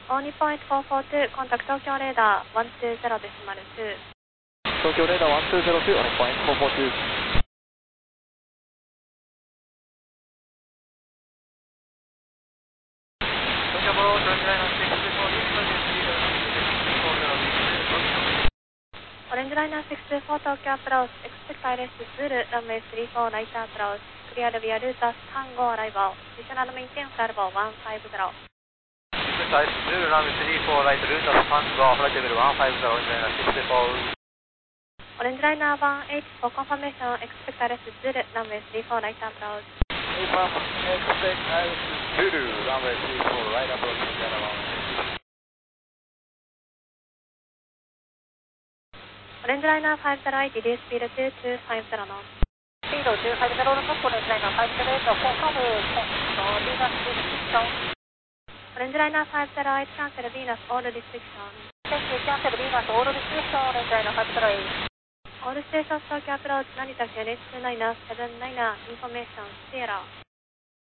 All Nippon 8442, contact Tokyo Radar 120 decimal 2. Tokyo Radar 1202, All Nippon 8442. Orange Liner 624 Tokyo approach, expect ILS Zulu, runway 34 right approach, clear via route Tango arrival, additional maintain arrival 150. Expect ILS Zulu, runway 34 right route Tango, flight level 150, Orange Liner 624. Orange Liner 18 for confirmation, expect ILS Zulu, runway 34 right approach. Expect ILS Zulu, runway 34 right approach, Orange Liner 508, reduce speed to 250 knots. Speed 250 knots, Orange Liner 508, confirm, Venus restriction. Orange Liner 508, cancel Venus all restriction. Thank you, cancel Venus all restriction, Orange Liner 508. All stations Tokyo approach, Narita KLH 2979, information, Sierra.